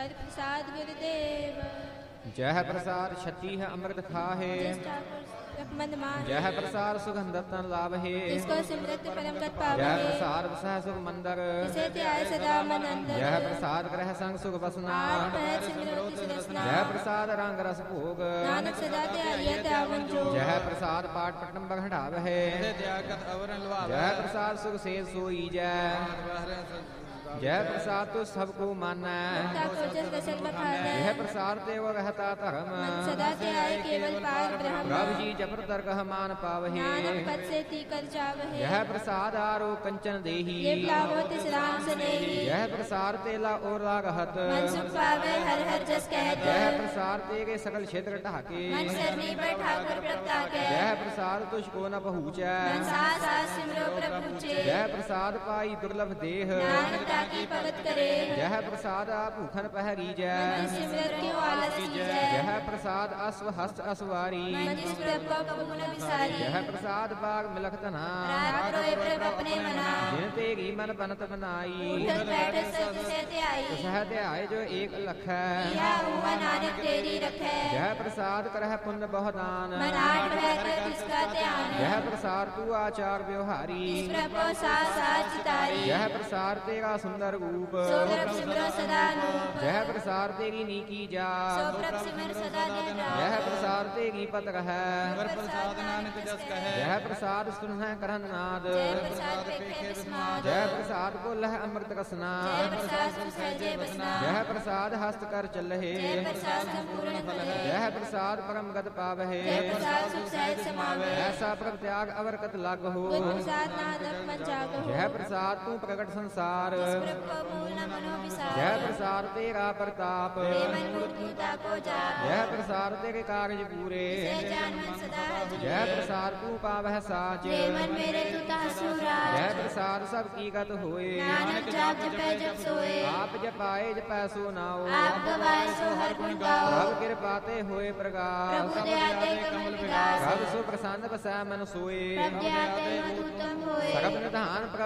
कर प्रसाद गुरुदेव। जह प्रसाद छठी है अमृत खाहे। जिस ठाकुर रकमंद माहे। जह प्रसाद सुगंधत तन लाभे। जिसको सिमरत परम गत जह पावे। प्रसाद वसह सुख मंदर। जिसे ध्याय सदा मन अंदर। जह प्रसाद ग्रह संग सुख बसना। आठ पहर सिमरो तिस रसना। जह प्रसाद रंग रस भोग। नानक सदा ध्याय त्यावन जोग। जह प्रसाद पाठ पटन बघाव है। जह प्रसाद सुख से सोई जय। जय प्रसाद तो सबको माना। ठाकुर जस वसत बखाना। यह प्रसाद देव रहता धर्म। मन सदा ध्याय केवल पार ब्रह्म। प्रभु जी जप तरगह मान पावहे। नानक पद से तीकर जावहे। यह प्रसाद आरो कंचन देही। लिप लाभो तिस राम सनेही। यह प्रसाद तेला और लागहत। मन सुख पावे हर हर जस कहत। यह प्रसाद तेगे सकल क्षेत्र ढाके। मन सरनी पर ठाकुर प्रगटा के। यह प्रसाद तुझको न पहुँचै। मन सास सास सिमरो प्रभु चे। यह प्रसाद पाई दुर्लभ देह। नानक ताकी पवत करे। यह प्रसाद भूखन पहरी मन जय। सिमरत के आलस कीजै। यह प्रसाद अश्व हस्त असवारी। मन जिस प्रभु को कबू न विसारी। यह प्रसाद बाग मिलख तना। रात रोए प्रभु अपने मना। जिन तेरी मन बनत बनाई। उठत बैठत सब से ध्याई। सहत आय जो एक लख किया हुआ नानक तेरी रखै। यह प्रसाद करह पुण्य बहुदान। मन आठ रहकर किसका ध्यान। यह प्रसाद तू आचार व्यवहारी। इस प्रभु सास सास चितारी। यह प्रसाद तेरा सुंदर रूप। सो प्रभु सिमरो सदा नूप। यह प्रसाद तेरी नीकी सो जात। प्रभु सिमर सदा ध्यान। यह प्रसाद तेरी पतक है। प्रसाद नानक जस कहे। यह प्रसाद सुन करन नाद। जय प्रसाद पेखे विस्माद। जय प्रसाद को लह अमृत रसना। जय प्रसाद सहजे बसना। यह प्रसाद हस्त कर चलहे। जय प्रसाद संपूर्ण फले। यह प्रसाद परम गत पावहे। जय प्रसाद सुख सहज समावे। ऐसा प्रभ त्याग अवरकत लाग हो। गुर प्रसाद नादक मन जागो। यह प्रसाद तू प्रकट संसार। जिस प्रभु को मूल न मनो विसार। यह प्रसाद तेरा प्रताप। प्रेमन मूर्तिता को जाप। यह प्रसाद तेरे कार्य पूरे। से जान मन सदा है यह प्रसाद तू पावह साच। प्रेमन मेरे तुता सुराज। यह प्रसाद सब की गत होए। नानक जाप जपै जप सोए। आप जपाए जपै सो नाओ। आप गवाए सो हर गुण गाओ। प्रभु कृपाते होए प्रकाश। प्रभु दयाते कमल विलास। प्रभु सो प्रसन्न बसै मन सोए। प्रभु दयाते मधुतम होए। सर्व निधान